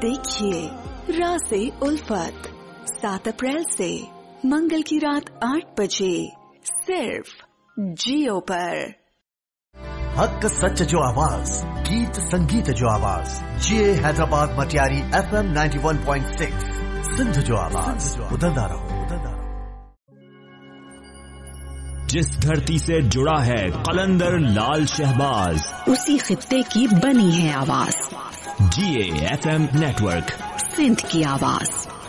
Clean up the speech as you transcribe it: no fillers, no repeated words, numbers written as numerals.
देखिए राज़े उल्फत 7 अप्रैल से मंगल की रात 8 बजे सिर्फ जियो पर। हक सच जो आवाज, गीत संगीत जो आवाज, जिए हैदराबाद मटियारी FM 91.6 सिंध जो आवाज, उधरदा रहो। जिस धरती से जुड़ा है कलंदर लाल शहबाज, उसी खित्ते की बनी है आवाज। GA FM नेटवर्क, सिंध की आवाज।